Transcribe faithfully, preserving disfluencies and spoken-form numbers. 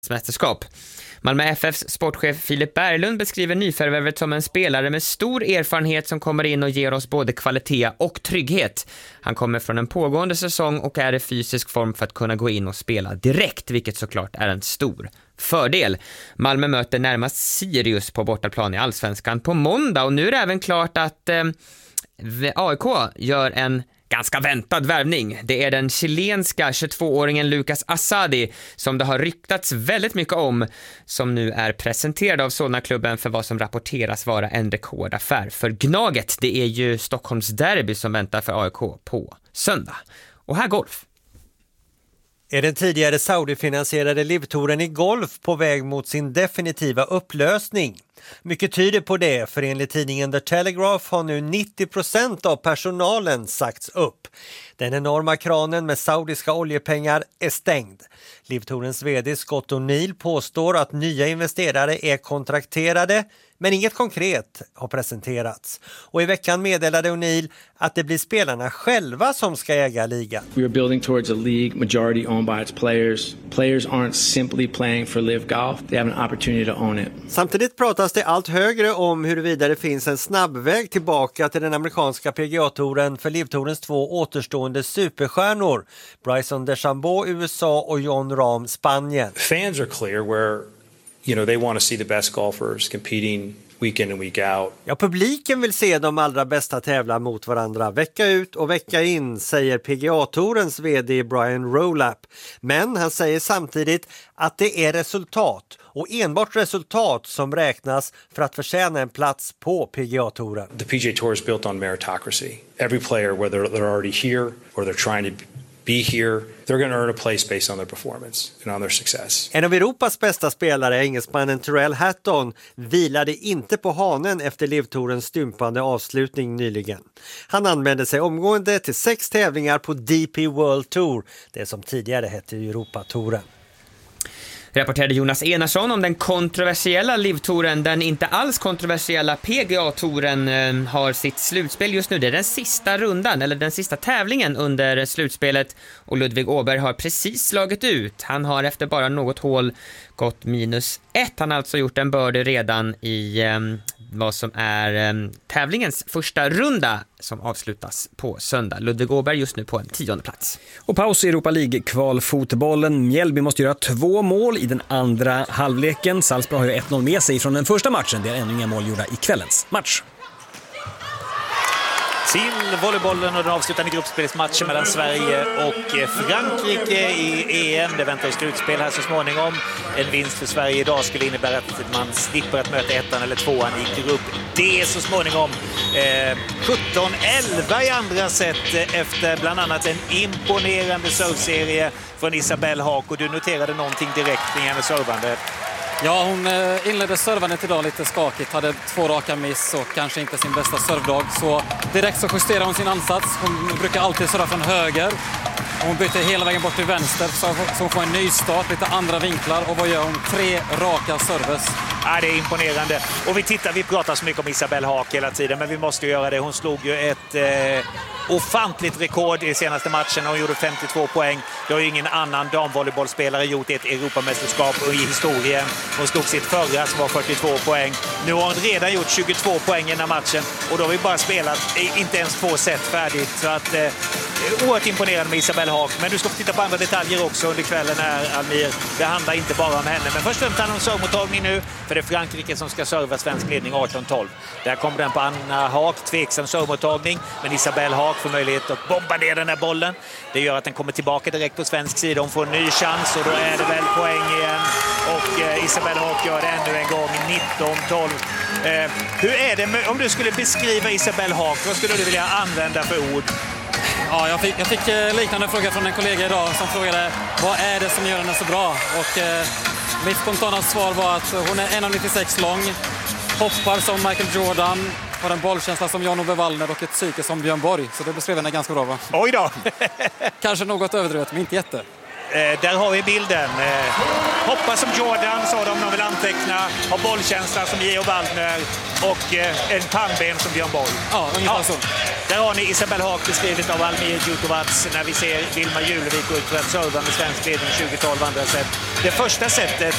mästerskap. Malmö F F:s sportchef Filip Berglund beskriver nyförvärvet som en spelare med stor erfarenhet som kommer in och ger oss både kvalitet och trygghet. Han kommer från en pågående säsong och är i fysisk form för att kunna gå in och spela direkt, vilket såklart är en stor fördel. Malmö möter närmast Sirius på bortaplan i Allsvenskan på måndag, och nu är det även klart att eh, A I K gör en ganska väntad värvning. Det är den chilenska tjugotvååringen Lucas Asadi som det har ryktats väldigt mycket om, som nu är presenterad av Solna-klubben för vad som rapporteras vara en rekordaffär för Gnaget. Det är ju Stockholms derby som väntar för A I K på söndag. Och här golf. Är den tidigare Saudi-finansierade livtouren i golf på väg mot sin definitiva upplösning? Mycket tyder på det, för enligt tidningen The Telegraph har nu nittio procent av personalen sagts upp. Den enorma kranen med saudiska oljepengar är stängd. Livtourens vd Scott O'Neill påstår att nya investerare är kontrakterade, men inget konkret har presenterats. Och i veckan meddelade O'Neill att det blir spelarna själva som ska äga ligan. We are building towards a league majority owned by its players. Players aren't simply playing for live golf. They have an opportunity to own it. Samtidigt pratas det allt högre om huruvida det finns en snabbväg tillbaka till den amerikanska P G A-touren för livtourens två återstående superstjärnor, Bryson DeChambeau U S A och Jon Rahm Spanien. Fans are clear where you know they want to see the best golfers competing week in and week out. Ja, publiken vill se de allra bästa tävla mot varandra vecka ut och vecka in, säger P G A-tourens vd Brian Rowlap. Men han säger samtidigt att det är resultat och enbart resultat som räknas för att förtjäna en plats på P G A-touren. The P G A Tour is built on meritocracy. Every player, whether they're already here or they're trying to be here, they're going to earn a place based on their performance and on their success. En av Europas bästa spelare, engelsmannen Tyrrell Hatton, vilade inte på hanen efter livtourens stympande avslutning nyligen. Han anmälde sig omgående till sex tävlingar på D P World Tour, det som tidigare hette Europatouren. Rapporterade Jonas Enarsson om den kontroversiella livtouren. Den inte alls kontroversiella P G A-touren eh, har sitt slutspel just nu. Det är den sista rundan, eller den sista tävlingen under slutspelet. Och Ludvig Åberg har precis slagit ut. Han har efter bara något hål gått minus ett. Han har alltså gjort en birdie redan i eh, vad som är eh, tävlingens första runda som avslutas på söndag. Ludvig Åberg just nu på en tionde plats. Och paus i Europa League-kvalfotbollen. Mjällby måste göra två mål i den andra halvleken. Salzburg har ju ett noll med sig från den första matchen. Det är ännu inga mål gjorda i kvällens match. Till volleybollen och den avslutande gruppspelsmatchen mellan Sverige och Frankrike i E M. Det väntar slutspel här så småningom. En vinst för Sverige idag skulle innebära att man slipper att möta ettan eller tvåan i grupp D så småningom. Eh, sjutton elva i andra set efter bland annat en imponerande servserie från Isabelle Haak. Och du noterade någonting direkt kring hennes servande. Ja, hon inledde servandet idag lite skakigt. Hade två raka miss och kanske inte sin bästa servdag. Så direkt så justerade hon sin ansats. Hon brukar alltid serva från höger. Hon byter hela vägen bort till vänster så hon får en ny start, lite andra vinklar. Och vad gör hon? Tre raka serves. Ja, det är imponerande. Och vi tittar, vi pratar så mycket om Isabelle Haak hela tiden, men vi måste göra det. Hon slog ju ett eh, ofantligt rekord i senaste matchen. Hon gjorde femtiotvå poäng. Det har ju ingen annan damvolleybollspelare gjort i ett Europamästerskap i historien. Hon slog sitt förra som var fyrtiotvå poäng. Nu har hon redan gjort tjugotvå poäng i den här matchen. Och då har vi bara spelat inte ens två set färdigt. Så att eh, oerhört imponerande med Isabelle Haak. Men du ska få titta på andra detaljer också under kvällen här, Almir. Det handlar inte bara om henne. Men först och främst handlar det om servmottagning nu. För det är Frankrike som ska serva svensk ledning arton tolv. Där kommer den på Anna Haak. Tveksam servmottagning. Men Isabelle Haak får möjlighet att bomba ner den här bollen. Det gör att den kommer tillbaka direkt på svensk sida. Hon får en ny chans och då är det väl poäng igen. Och eh, Isabelle Haak gör det ännu en gång. nitton tolv. Eh, hur är det med, om du skulle beskriva Isabelle Haak, vad skulle du vilja använda för ord? Ja, jag fick, jag fick liknande fråga från en kollega idag som frågade vad är det som gör henne så bra? Och eh, mitt spontana svar var att hon är en komma nittiosex lång, hoppar som Michael Jordan, har en bollkänsla som Jan-Ove Wallner och ett psyke som Björn Borg. Så det beskrev henne ganska bra, va? Oj då! Kanske något överdrivet, men inte jätte. Eh, där har vi bilden. Eh, hoppa som Jordan, sa de, de vill anteckna. Har bollkänsla som Geo Wallner och eh, en pannben som Björn Borg. Ja, ungefär ja. så. Där har ni Isabelle Haak beskrivet av Almir Djukovac när vi ser Vilma Julevik ut för att serva med svensk ledning tjugo tolv andra set. Det första setet